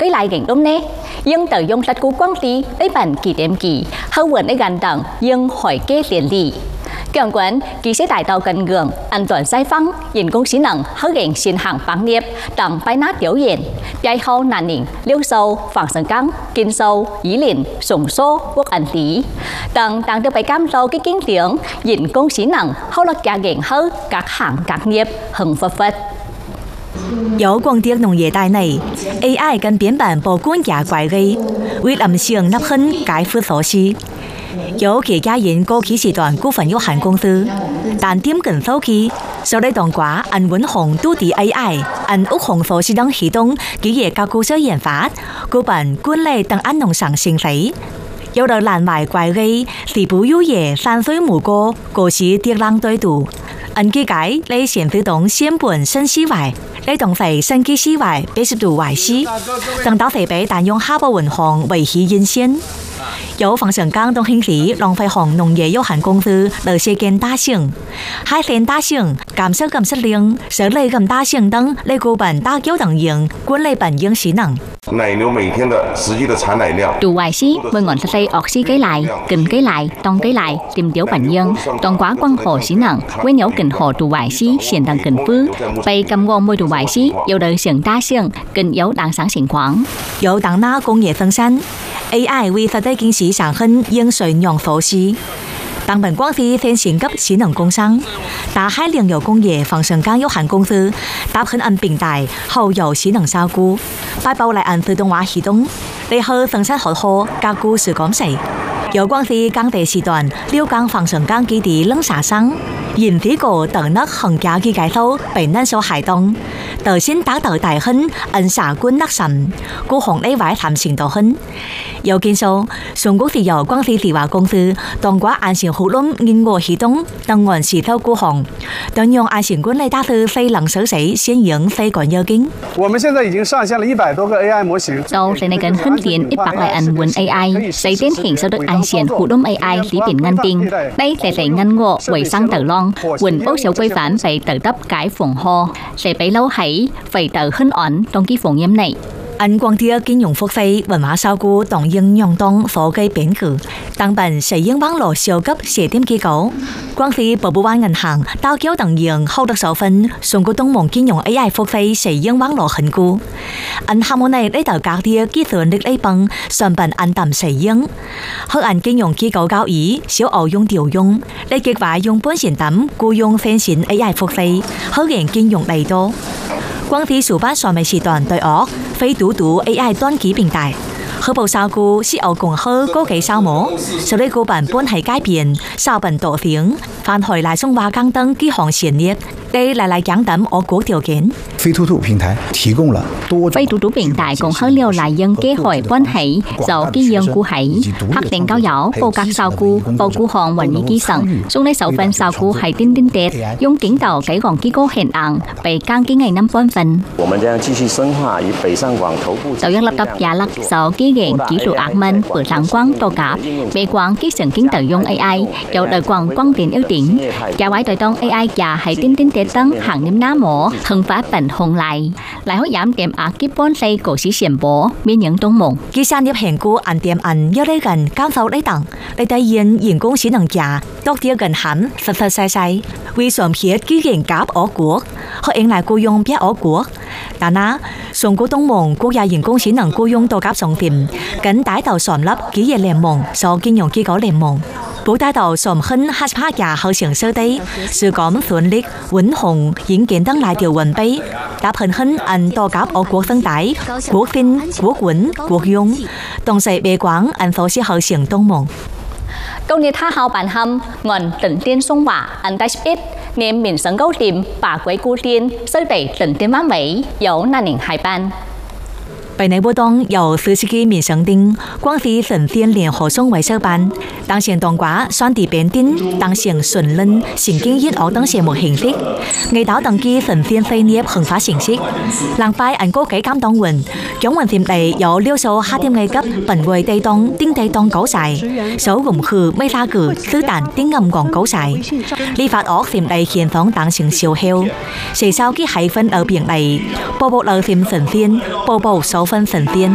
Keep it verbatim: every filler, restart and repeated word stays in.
cái lại kiện đúng nè nhưng tự dùng sách cú quang tí lấy bản kỷ điểm kỳ hậu vận lấy gần đẳng nhưng hỏi kế liền lì Cường quán ký sẽ đại tàu cần gường an toàn sai phăng nhìn công sĩ nặng hứa gệnh xin hàng phán nghiệp đặng bài nát biểu hiện dài hậu nạn nỉnh liêu sâu phẳng sân căng kinh sâu ý liền sủng số quốc ẩn lý đặng đặng được bài cam sâu cái kinh tiếng nhìn công sĩ nặng hậu là cả gệnh hứa các hàng các nghiệp hừng phật phật 有光碟农业带内 ，A I 跟编版保管架怪嘅，为暗性纳很解释所需。有企家人過期時段股份有限公司，但點近手期，受理當掛按穩紅都啲 A I 按屋紅所使等系統，幾嘢加固所研發，股份管理等按農上升勢。有的難賣怪嘅，是不有嘢山水無過，個是跌浪對度。按機解你顯示當先本身思維。 你同肥新機思維八十度維師，等到肥比但用下部銀行維持現線。有房上港東興市浪費行農業有限公司嚟設建大型，海線大型、監測監測令、設立咁大型等嚟股本打交等型管理本應使能。 奶牛每天的实际的产奶量。 Đủ vài xí, mỗi ngọn sợi dây oxy cái lại, kinh cái lại, tông cái lại, tìm tiểu bản nhân, tông quá quang hồ xí nặng, với nhấu kinh hồ đủ vài xí, xiển đằng kinh phứ, bay cầm gồm môi đủ vài xí, yêu đời xiển đa xiển, kinh yếu đằng sáng xiển khoáng. Yếu đằng na công nghiệp phân散 ，A I 為實際經濟上很應水用所需。 當本光是先行級使能工商，大海糧油工業房上港有限公司搭配按平台後有使能照顧，擺包嚟按自動化系統，你去分散好好加固是講誰？有光是港地時段，了港房上港基地冷沙生，引起個等那行家嘅介紹被難所害動，頭先打到大亨按沙官勒神，故紅呢位談成到亨。 有見數，上國是由光是電話公司當過安全互聯應用系統等按時透顧行，當用安全管理大師非能手勢先贏非管要經。 我們現在已經上線了一百多個 A I 模型。 到現在跟訓練一百來按換 A I， xây tiến hành sau được安全互聯 A I lý biển ngăn tinh， đây sẽ để ngăn ngừa衛生tử long， 換不少規範被tự đắp cái phòng ho， sẽ bị lâu喺phải tự hơn ổn trong cái phòng nhiễm này。 按光碟金融付費文化照顧當應用當科技變革，當本使用網絡小級社點機構，光是保護灣銀行到交等型後得手分，上個東盟金融 A I 付費使用網絡很高，按項目內呢度隔啲技術力嚟幫上本按淡使用，可按金融機構交易小額用調用，你結話用本錢抌僱用分線 A I 付費，可讓金融嚟多。 光是數班上面時段對惡，非獨獨 A I 單機平台，可報照顧是有共好高級效模，受呢個版本係改變，效本多型，反回來送華港等幾項線列，對來來講等我國條件。 非獨獨平台提供了多非獨獨平台共好了來用機會關係，就基用cụ體，核定交友，報格照顧，報顧項運意基層，送呢首份照顧係點點點，用警導幾項機構現硬，被更幾ngày năm本分。 我們將繼續深化與北上廣頭部。 就一粒粒廿粒手機型技術額蚊，北上廣多夾，美廣機神經導用 A I， 有đời廣光電優點，價位對當 A I 價係點點點燈hàng niệm ná mổ， hưng phát bệnh hùng lại, lại hốt giảm tiềm ác kiếp bốn xây cổ sĩ xiểm bố, miễn những đông mộng. Kỳ sản nghiệp hình của ăn tiềm ăn yếu lấy gần cảm sâu lấy tặng, lấy đại diện nhân công sĩ năng giá, đọc tiêu gần hẳn, sật sật sai sai, vì xóm hiết ký hình cáp ở quốc, họ ứng lại cô dùng biết ở quốc. Đà ná, xóm của đông mộng quốc gia nhân công sĩ năng cô dùng tổ cáp sòng tìm, cảnh tái tàu xóm lấp ký dạy lèm mộng, sau kinh dụng ký có lèm mộng. Bộ đại tàu xóm hân hát phá nhà hậu trường sơ đây, sự cóm thuận lịch, vĩnh hùng, diễn kiến tăng lại điều vận bấy, đáp hân hân ăn to cáp ở quốc tân tái, quốc vinh, quốc vĩnh, quốc dung, đồng thời bề quán ăn phó sĩ hậu trường đông mộng. Công nghiệp tha hào bản hâm, ngọn tỉnh tiên sông hỏa, ăn tay ít, nên mình sống gấu tìm, bà quấy cu tiên, sơ đẩy tỉnh tiên mám mấy, dấu nà nỉnh hai ban. 北內波當由四十幾民生町光是神仙聯合送維修辦，當前當掛雙地變丁，當前順論神經一學等項目形式，藝導登記神仙事業恆發形式，冷拜按個幾監當運，總運佔地有六數下點藝級本位地當丁地當高晒，首gồm khử mấy ra cử sư tàn丁ngầm còn高晒，立法學佔地現狀當成小hiệu，寫sau cái hải phân ở biển này，bộ bộ ở佔神仙，bộ bộ số phân thần tiên